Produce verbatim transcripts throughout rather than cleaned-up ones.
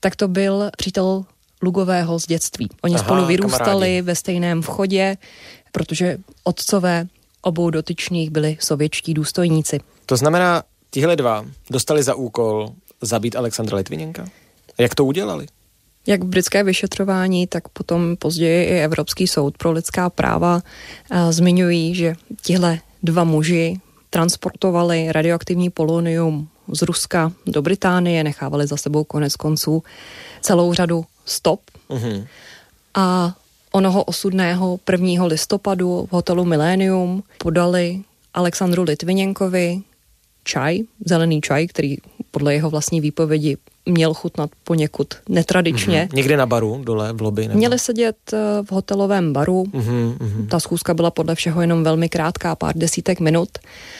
tak to byl přítel Lugového z dětství. Oni Aha, spolu vyrůstali kamarádi. Ve stejném vchodě, protože otcové obou dotyčných byli sovětští důstojníci. To znamená, tihle dva dostali za úkol zabít Alexandra Litviněnka? Jak to udělali? Jak britské vyšetřování, tak potom později i Evropský soud pro lidská práva a, zmiňují, že tihle dva muži transportovali radioaktivní polonium z Ruska do Británie, nechávali za sebou konec konců celou řadu stop. Mm-hmm. A onoho osudného prvního listopadu v hotelu Millennium podali Alexandru Litviněnkovi čaj, zelený čaj, který podle jeho vlastní výpovědi měl chutnat poněkud netradičně. Mm-hmm. Někde na baru, dole v lobby? Nebo? Měli sedět v hotelovém baru. Mm-hmm. Ta schůzka byla podle všeho jenom velmi krátká, pár desítek minut,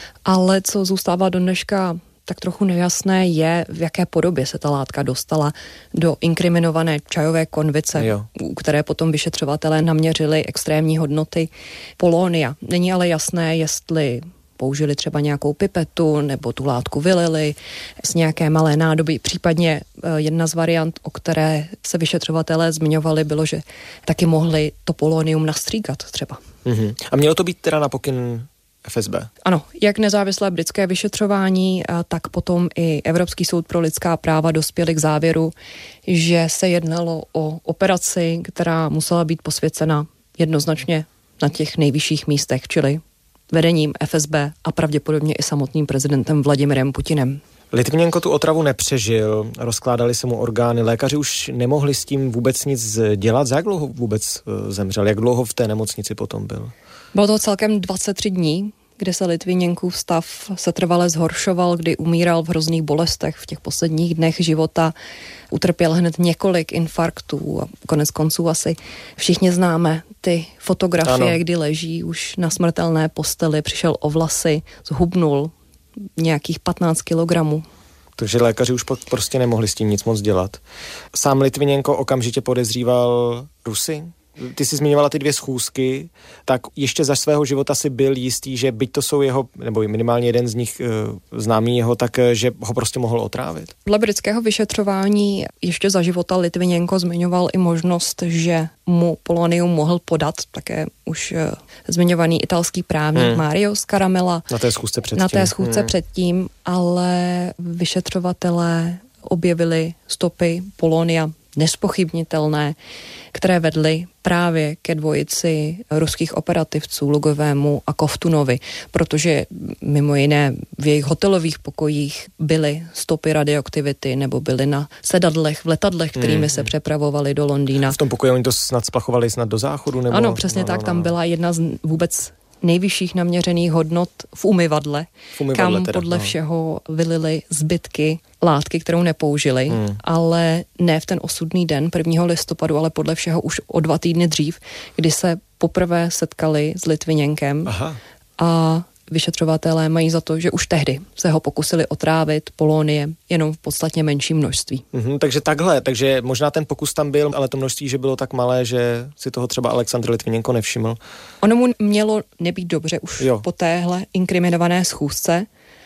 ale co zůstává do dneška tak trochu nejasné je, v jaké podobě se ta látka dostala do inkriminované čajové konvice, jo. u které potom vyšetřovatelé naměřili extrémní hodnoty polónia. Není ale jasné, jestli použili třeba nějakou pipetu nebo tu látku vylili z nějaké malé nádoby. Případně jedna z variant, o které se vyšetřovatelé zmiňovali, bylo, že taky mohli to polonium nastříkat třeba. Mhm. A mělo to být teda na pokyn F S B? Ano, jak nezávislé britské vyšetřování, tak potom i Evropský soud pro lidská práva dospěli k závěru, že se jednalo o operaci, která musela být posvěcena jednoznačně na těch nejvyšších místech, čili vedením F S B a pravděpodobně i samotným prezidentem Vladimirem Putinem. Litviněnko tu otravu nepřežil, rozkládali se mu orgány, lékaři už nemohli s tím vůbec nic dělat. Za jak dlouho vůbec zemřel? Jak dlouho v té nemocnici potom byl? Bylo to celkem dvacet tři dní, kdy se Litviněnkův stav se trvale zhoršoval, kdy umíral v hrozných bolestech v těch posledních dnech života. Utrpěl hned několik infarktů a konec konců asi všichni známe ty fotografie, ano. kdy leží už na smrtelné posteli, přišel o vlasy, zhubnul nějakých patnáct kilogramů. Takže lékaři už prostě nemohli s tím nic moc dělat. Sám Litviněnko okamžitě podezříval Rusy? Ty jsi zmiňovala ty dvě schůzky, tak ještě za svého života si byl jistý, že byť to jsou jeho, nebo minimálně jeden z nich e, známý jeho, tak že ho prostě mohl otrávit. Podle britského vyšetřování ještě za života Litviněnko zmiňoval i možnost, že mu polonium mohl podat také už e, zmiňovaný italský právník hmm. Mario Scaramella. Na té schůzce předtím. Na té schůzce hmm. předtím, ale vyšetřovatelé objevili stopy polonia nespochybnitelné, které vedly právě ke dvojici ruských operativců Lugovému a Kovtunovi, protože mimo jiné v jejich hotelových pokojích byly stopy radioaktivity nebo byly na sedadlech, v letadlech, kterými mm. se přepravovali do Londýna. V tom pokoji oni to snad splachovali snad do záchodu? Nebo... Ano, přesně no, tak, no, tam byla jedna z vůbec nejvyšších naměřených hodnot v umyvadle, v umyvadle kam teda, podle no. všeho vylili zbytky látky, kterou nepoužili, hmm. ale ne v ten osudný den prvního listopadu, ale podle všeho už o dva týdny dřív, kdy se poprvé setkali s Litviněnkem. Aha. A vyšetřovatelé mají za to, že už tehdy se ho pokusili otrávit poloniem jenom v podstatně menším množství. Mm-hmm, takže takhle, takže možná ten pokus tam byl, ale to množství, že bylo tak malé, že si toho třeba Alexandr Litviněnko nevšiml. Ono mu mělo nebýt dobře už jo. po téhle inkriminované schůzce,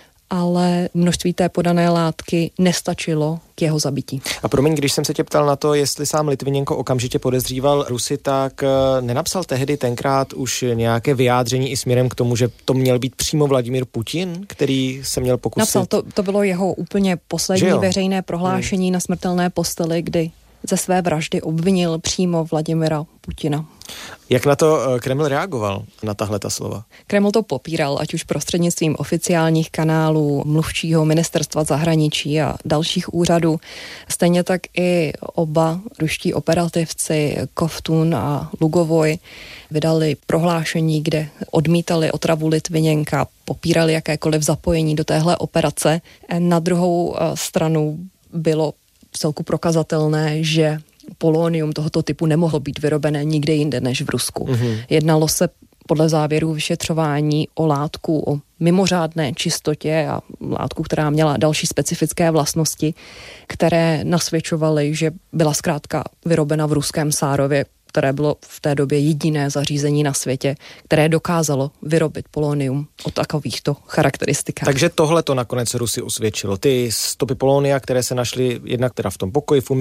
ale množství té podané látky nestačilo k jeho zabití. A promiň, když jsem se tě ptal na to, jestli sám Litviněnko okamžitě podezříval Rusy, tak nenapsal tehdy tenkrát už nějaké vyjádření i směrem k tomu, že to měl být přímo Vladimír Putin, který se měl pokusit? Napsal, to, to bylo jeho úplně poslední veřejné prohlášení hmm. na smrtelné posteli, kdy ze své vraždy obvinil přímo Vladimira Putina. Jak na to Kreml reagoval, na tahle ta slova? Kreml to popíral, ať už prostřednictvím oficiálních kanálů, mluvčího ministerstva zahraničí a dalších úřadů. Stejně tak i oba ruští operativci Kovtun a Lugovoj vydali prohlášení, kde odmítali otravu Litviněnka, popírali jakékoliv zapojení do téhle operace. Na druhou stranu bylo vcelku prokazatelné, že polonium tohoto typu nemohlo být vyrobené nikde jinde než v Rusku. Mm-hmm. Jednalo se podle závěrů vyšetřování o látku o mimořádné čistotě a látku, která měla další specifické vlastnosti, které nasvědčovaly, že byla zkrátka vyrobena v ruském Sárově, které bylo v té době jediné zařízení na světě, které dokázalo vyrobit polonium o takovýchto charakteristikách. Takže tohle to nakonec Rusy usvědčilo. Ty stopy polonia, které se našly jednak teda v tom pokoji, v